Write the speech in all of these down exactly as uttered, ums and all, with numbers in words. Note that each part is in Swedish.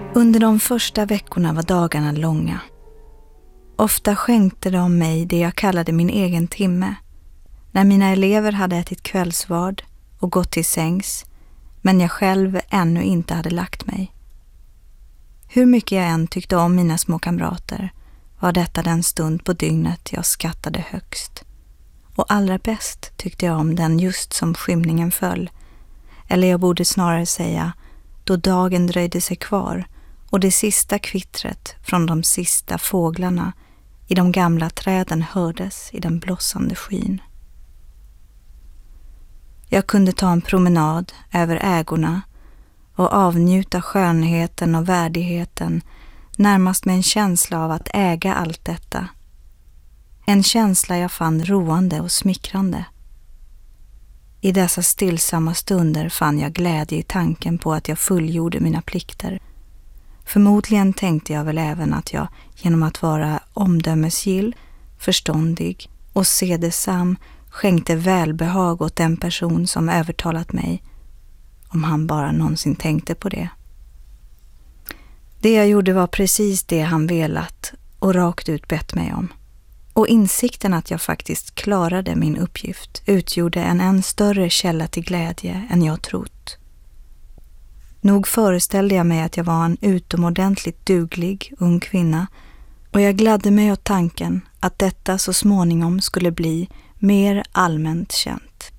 Under de första veckorna var dagarna långa. Ofta skänkte de mig det jag kallade min egen timme, när mina elever hade ätit kvällsvard och gått till sängs, men jag själv ännu inte hade lagt mig. Hur mycket jag än tyckte om mina små kamrater var detta den stund på dygnet jag skattade högst. Och allra bäst tyckte jag om den just som skymningen föll, eller jag borde snarare säga då dagen dröjde sig kvar och det sista kvittret från de sista fåglarna i de gamla träden hördes i den blossande skyn. Jag kunde ta en promenad över ägorna och avnjuta skönheten och värdigheten, närmast med en känsla av att äga allt detta. En känsla jag fann roande och smickrande. I dessa stillsamma stunder fann jag glädje i tanken på att jag fullgjorde mina plikter. Förmodligen tänkte jag väl även att jag genom att vara omdömesgill, förståndig och sedesam skänkte välbehag åt den person som övertalat mig, om han bara någonsin tänkte på det. Det jag gjorde var precis det han velat och rakt ut bett mig om. Och insikten att jag faktiskt klarade min uppgift utgjorde en än större källa till glädje än jag trott. Nog föreställde jag mig att jag var en utomordentligt duglig ung kvinna, och jag gladde mig åt tanken att detta så småningom skulle bli mer allmänt känt.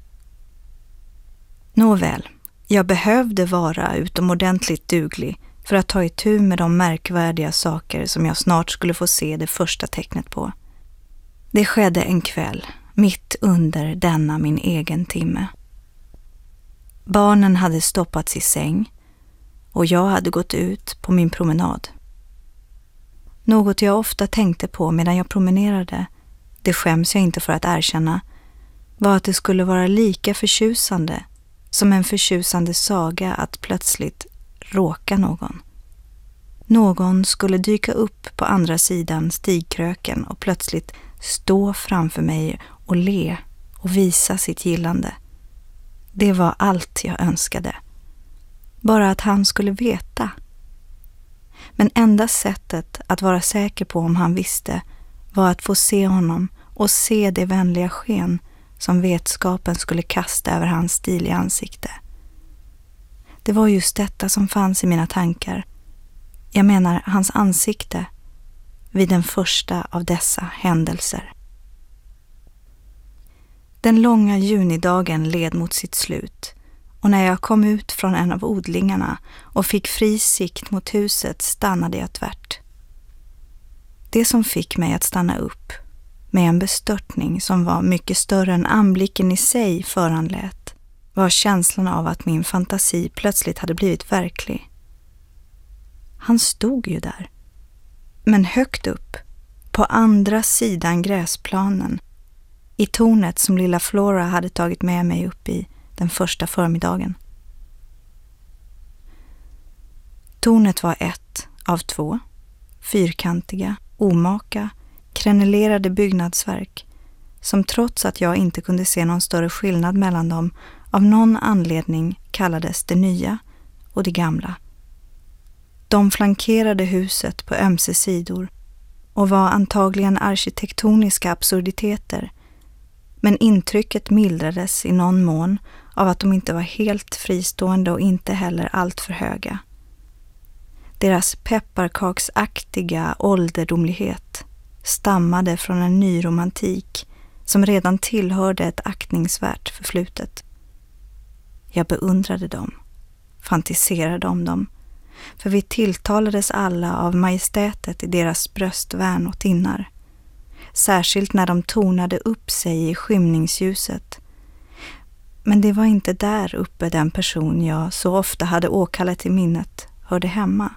Nåväl, jag behövde vara utomordentligt duglig för att ta itu med de märkvärdiga saker som jag snart skulle få se det första tecknet på. Det skedde en kväll, mitt under denna min egen timme. Barnen hade stoppats i säng och jag hade gått ut på min promenad. Något jag ofta tänkte på medan jag promenerade, det skäms jag inte för att erkänna, var att det skulle vara lika förtjusande som en förtjusande saga att plötsligt råka någon. Någon skulle dyka upp på andra sidan stigkröken och plötsligt stå framför mig och le och visa sitt gillande. Det var allt jag önskade. Bara att han skulle veta. Men enda sättet att vara säker på om han visste var att få se honom och se det vänliga sken som vetskapen skulle kasta över hans stiliga ansikte. Det var just detta som fanns i mina tankar. Jag menar hans ansikte vid den första av dessa händelser. Den långa junidagen led mot sitt slut, och när jag kom ut från en av odlingarna och fick fri sikt mot huset stannade jag tvärt. Det som fick mig att stanna upp, med en bestörtning som var mycket större än anblicken i sig föranlät, var känslan av att min fantasi plötsligt hade blivit verklig. Han stod ju där, men högt upp, på andra sidan gräsplanen, i tornet som lilla Flora hade tagit med mig upp i den första förmiddagen. Tornet var ett av två, fyrkantiga, omaka, krenelerade byggnadsverk, som trots att jag inte kunde se någon större skillnad mellan dem, av någon anledning kallades det nya och det gamla. De flankerade huset på ömse sidor och var antagligen arkitektoniska absurditeter, men intrycket mildrades i någon mån av att de inte var helt fristående och inte heller allt för höga. Deras pepparkaksaktiga ålderdomlighet stammade från en ny romantik som redan tillhörde ett aktningsvärt förflutet. Jag beundrade dem, fantiserade om dem, för vi tilltalades alla av majestätet i deras bröstvärn och tinnar, särskilt när de tonade upp sig i skymningsljuset. Men det var inte där uppe den person jag så ofta hade åkallat i minnet hörde hemma.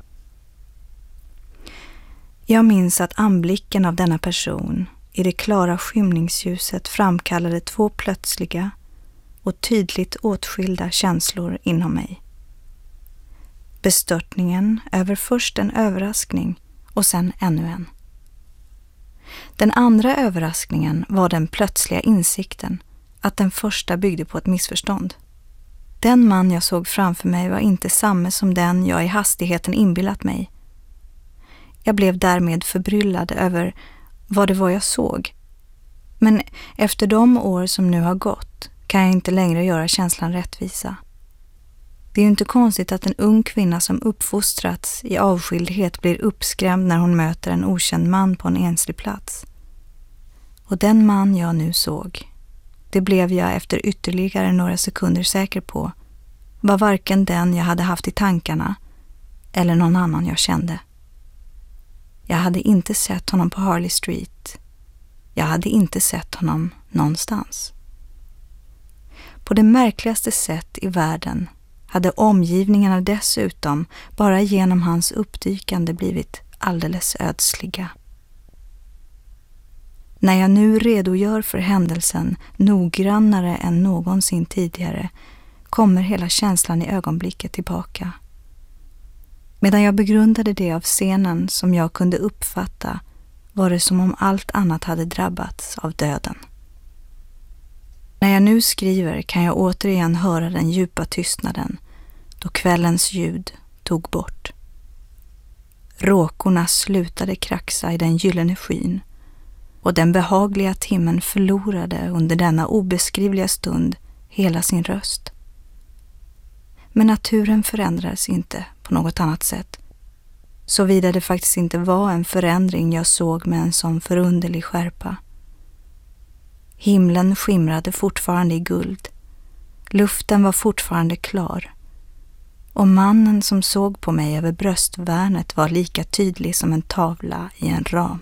Jag minns att anblicken av denna person i det klara skymningsljuset framkallade två plötsliga och tydligt åtskilda känslor inom mig. Bestörtningen över först en överraskning och sen ännu en. Den andra överraskningen var den plötsliga insikten att den första byggde på ett missförstånd. Den man jag såg framför mig var inte samma som den jag i hastigheten inbillat mig. Jag blev därmed förbryllad över vad det var jag såg. Men efter de år som nu har gått kan jag inte längre göra känslan rättvisa. Det är ju inte konstigt att en ung kvinna som uppfostrats i avskildhet blir uppskrämd när hon möter en okänd man på en enslig plats. Och den man jag nu såg, det blev jag efter ytterligare några sekunder säker på, var varken den jag hade haft i tankarna eller någon annan jag kände. Jag hade inte sett honom på Harley Street. Jag hade inte sett honom någonstans. På det märkligaste sätt i världen hade omgivningarna dessutom bara genom hans uppdykande blivit alldeles ödsliga. När jag nu redogör för händelsen noggrannare än någonsin tidigare kommer hela känslan i ögonblicket tillbaka. Medan jag begrundade det av scenen som jag kunde uppfatta var det som om allt annat hade drabbats av döden. När jag nu skriver kan jag återigen höra den djupa tystnaden då kvällens ljud tog bort. Råkorna slutade kraxa i den gyllene skyn och den behagliga timmen förlorade under denna obeskrivliga stund hela sin röst. Men naturen förändrades inte på något annat sätt, såvida det faktiskt inte var en förändring jag såg med en sån förunderlig skärpa. Himlen skimrade fortfarande i guld, luften var fortfarande klar, och mannen som såg på mig över bröstvärnet var lika tydlig som en tavla i en ram.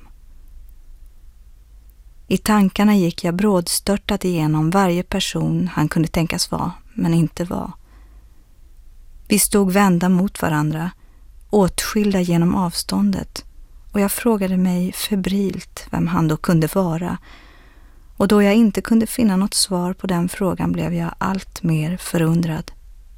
I tankarna gick jag brådstörtat igenom varje person han kunde tänkas vara, men inte var. Vi stod vända mot varandra, åtskilda genom avståndet, och jag frågade mig febrilt vem han då kunde vara, och då jag inte kunde finna något svar på den frågan blev jag allt mer förundrad.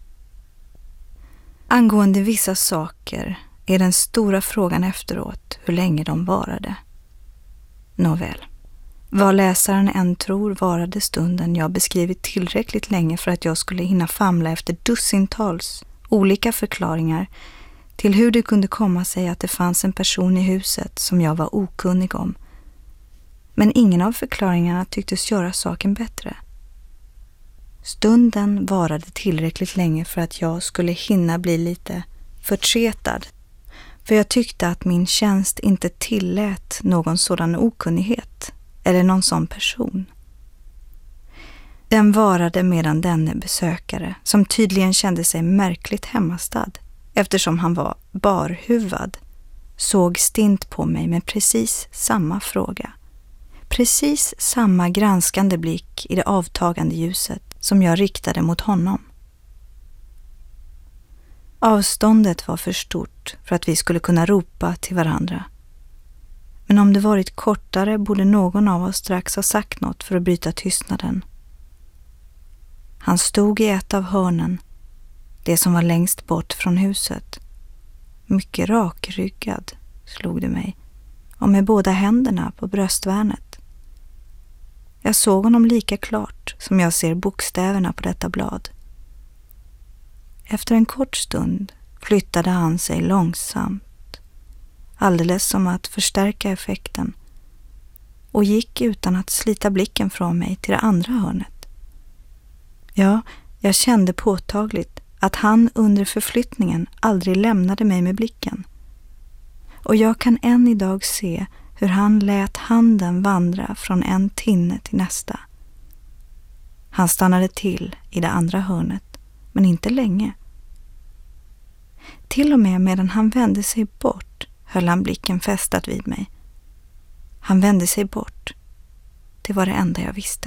Angående vissa saker är den stora frågan efteråt hur länge de varade. Nåväl, vad läsaren än tror varade stunden jag beskrivit tillräckligt länge för att jag skulle hinna famla efter dussintals olika förklaringar till hur det kunde komma sig att det fanns en person i huset som jag var okunnig om. Men ingen av förklaringarna tycktes göra saken bättre. Stunden varade tillräckligt länge för att jag skulle hinna bli lite förtretad, för jag tyckte att min tjänst inte tillät någon sådan okunnighet eller någon sån person. Den varade medan denne besökare, som tydligen kände sig märkligt hemmastad eftersom han var barhuvad, såg stint på mig med precis samma fråga. Precis samma granskande blick i det avtagande ljuset som jag riktade mot honom. Avståndet var för stort för att vi skulle kunna ropa till varandra. Men om det varit kortare borde någon av oss strax ha sagt något för att bryta tystnaden. Han stod i ett av hörnen, det som var längst bort från huset. Mycket rakryggad, slog det mig, och med båda händerna på bröstvärnet. Jag såg honom lika klart som jag ser bokstäverna på detta blad. Efter en kort stund flyttade han sig långsamt, alldeles som att förstärka effekten, och gick utan att slita blicken från mig till det andra hörnet. Ja, jag kände påtagligt att han under förflyttningen aldrig lämnade mig med blicken. Och jag kan än idag se hur han lät handen vandra från en tinne till nästa. Han stannade till i det andra hörnet, men inte länge. Till och med medan han vände sig bort höll han blicken fästad vid mig. Han vände sig bort. Det var det enda jag visste.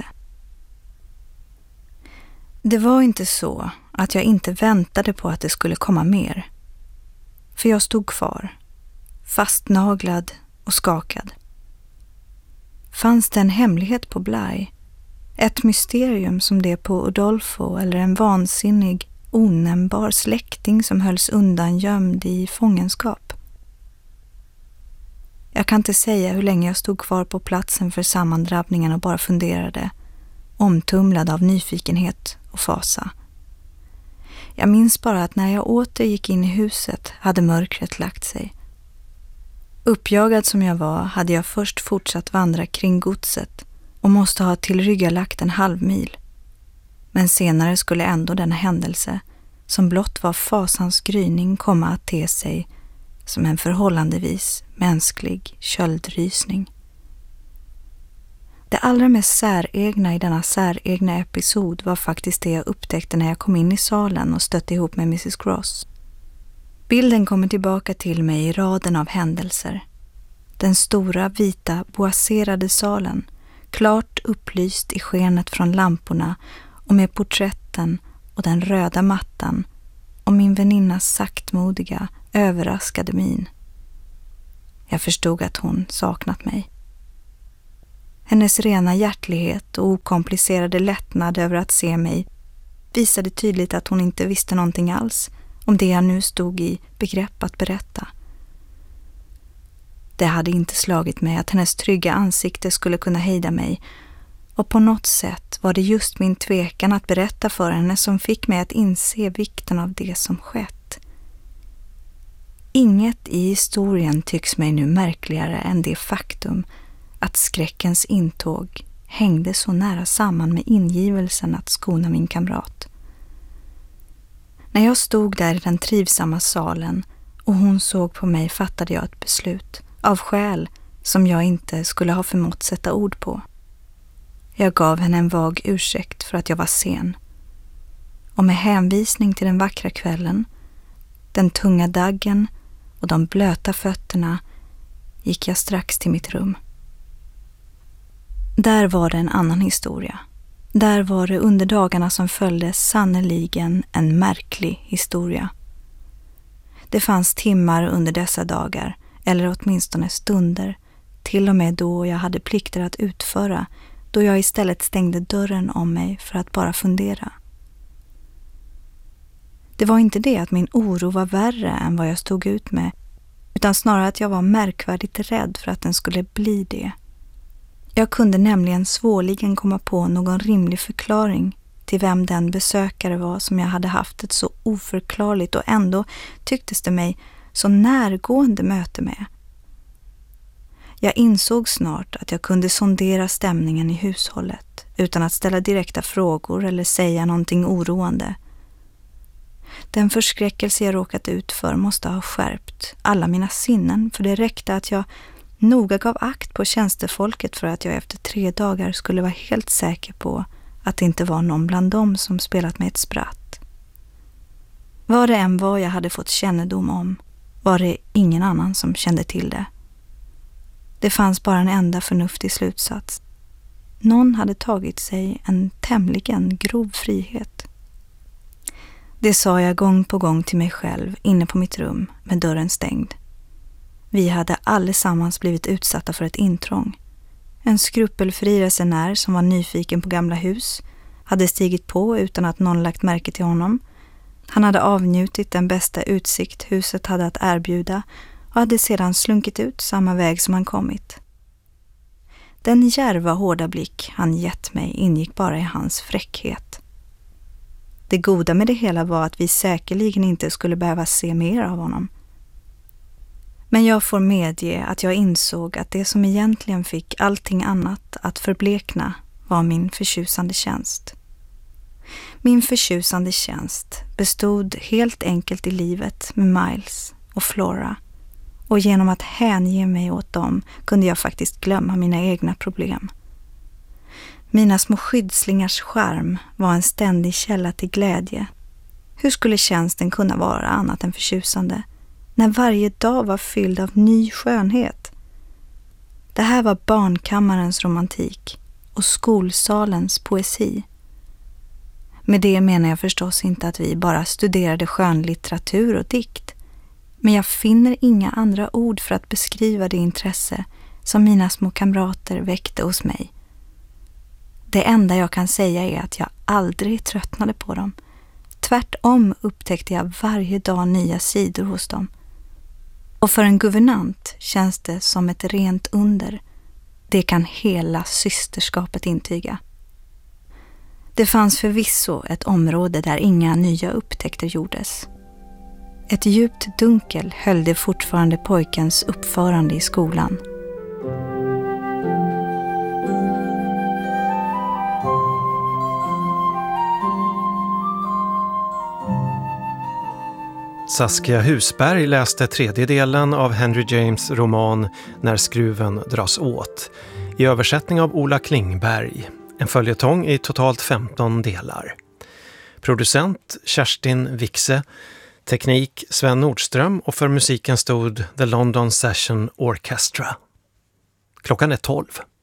Det var inte så att jag inte väntade på att det skulle komma mer. För jag stod kvar, fastnaglad och skakad. Fanns det en hemlighet på Bly? Ett mysterium som det på Udolpho, eller en vansinnig, onämnbar släkting som hölls undan gömd i fångenskap? Jag kan inte säga hur länge jag stod kvar på platsen för sammandrabbningen och bara funderade, omtumlad av nyfikenhet och fasa. Jag minns bara att när jag åter gick in i huset hade mörkret lagt sig. Uppjagad som jag var hade jag först fortsatt vandra kring godset och måste ha tillryggalagt en halv mil. Men senare skulle ändå denna händelse, som blott var fasans gryning, komma att te sig som en förhållandevis mänsklig köldrysning. Det allra mest säregna i denna säregna episod var faktiskt det jag upptäckte när jag kom in i salen och stötte ihop med missus Gross. Bilden kommer tillbaka till mig i raden av händelser. Den stora vita boaserade salen, klart upplyst i skenet från lamporna och med porträtten och den röda mattan och min väninnas saktmodiga, överraskade min. Jag förstod att hon saknat mig. Hennes rena hjärtlighet och okomplicerade lättnad över att se mig visade tydligt att hon inte visste någonting alls om det jag nu stod i begrepp att berätta. Det hade inte slagit mig att hennes trygga ansikte skulle kunna hejda mig, och på något sätt var det just min tvekan att berätta för henne som fick mig att inse vikten av det som skett. Inget i historien tycks mig nu märkligare än det faktum att skräckens intåg hängde så nära samman med ingivelsen att skona min kamrat. När jag stod där i den trivsamma salen och hon såg på mig fattade jag ett beslut, av skäl som jag inte skulle ha förmått sätta ord på. Jag gav henne en vag ursäkt för att jag var sen. Och med hänvisning till den vackra kvällen, den tunga daggen och de blöta fötterna gick jag strax till mitt rum. Där var det en annan historia. Där var det under dagarna som följde sannoliken en märklig historia. Det fanns timmar under dessa dagar, eller åtminstone stunder, till och med då jag hade plikter att utföra, då jag istället stängde dörren om mig för att bara fundera. Det var inte det att min oro var värre än vad jag stod ut med, utan snarare att jag var märkvärdigt rädd för att den skulle bli det. Jag kunde nämligen svårligen komma på någon rimlig förklaring till vem den besökare var som jag hade haft ett så oförklarligt och ändå, tycktes det mig, så närgående möte med. Jag insåg snart att jag kunde sondera stämningen i hushållet utan att ställa direkta frågor eller säga någonting oroande. Den förskräckelse jag råkat ut för måste ha skärpt alla mina sinnen, för det räckte att jag noga gav akt på tjänstefolket för att jag efter tre dagar skulle vara helt säker på att det inte var någon bland dem som spelat med ett spratt. Vad det än var jag hade fått kännedom om var det ingen annan som kände till det. Det fanns bara en enda förnuftig slutsats. Någon hade tagit sig en tämligen grov frihet. Det sa jag gång på gång till mig själv inne på mitt rum med dörren stängd. Vi hade allesammans blivit utsatta för ett intrång. En skrupelfri resenär som var nyfiken på gamla hus hade stigit på utan att någon lagt märke till honom. Han hade avnjutit den bästa utsikt huset hade att erbjuda och hade sedan slunkit ut samma väg som han kommit. Den djärva hårda blick han gett mig ingick bara i hans fräckhet. Det goda med det hela var att vi säkerligen inte skulle behöva se mer av honom. Men jag får medge att jag insåg att det som egentligen fick allting annat att förblekna var min förtjusande tjänst. Min förtjusande tjänst bestod helt enkelt i livet med Miles och Flora, och genom att hänge mig åt dem kunde jag faktiskt glömma mina egna problem. Mina små skyddslingars charm var en ständig källa till glädje. Hur skulle tjänsten kunna vara annat än förtjusande, när varje dag var fylld av ny skönhet? Det här var barnkammarens romantik och skolsalens poesi. Med det menar jag förstås inte att vi bara studerade skönlitteratur och dikt, men jag finner inga andra ord för att beskriva det intresse som mina små kamrater väckte hos mig. Det enda jag kan säga är att jag aldrig tröttnade på dem. Tvärtom upptäckte jag varje dag nya sidor hos dem. Och för en guvernant känns det som ett rent under. Det kan hela systerskapet intyga. Det fanns förvisso ett område där inga nya upptäckter gjordes. Ett djupt dunkel höljde fortfarande pojkens uppförande i skolan. Saskia Husberg läste tredje delen av Henry James roman När skruven dras åt i översättning av Ola Klingberg, en följetong i totalt femton delar. Producent Kerstin Wixe, teknik Sven Nordström och för musiken stod The London Session Orchestra. Klockan är tolv.